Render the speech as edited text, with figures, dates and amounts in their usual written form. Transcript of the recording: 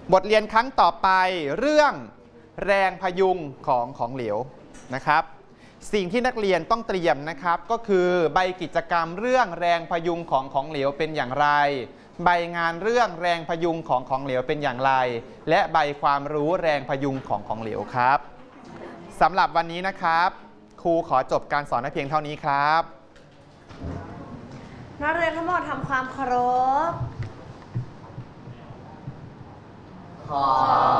บทเรียนครั้งต่อไปเรื่องแรงพยุงของเหลวนะครับสิ่งที่นักเรียนต้องเตรียมนะครับก็คือใบกิจกรรมเรื่องแรงพยุงของเหลวเป็นอย่างไรใบงานเรื่องแรงพยุงของเหลวเป็นอย่างไรและใบความรู้แรงพยุงของเหลวครับสำหรับวันนี้นะครับครูขอจบการสอนเพียงเท่านี้ครับนักเรียนทั้งหมดทำความเคารพ